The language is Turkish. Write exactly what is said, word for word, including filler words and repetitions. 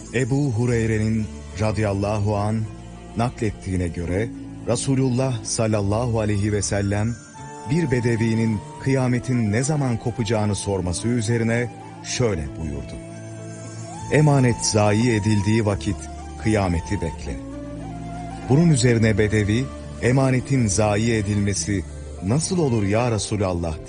Ebu Hureyre'nin radıyallahu an naklettiğine göre Resulullah sallallahu aleyhi ve sellem bir bedevinin kıyametin ne zaman kopacağını sorması üzerine şöyle buyurdu: Emanet zayi edildiği vakit kıyameti bekle. Bunun üzerine bedevi, emanetin zayi edilmesi nasıl olur ya Resulallah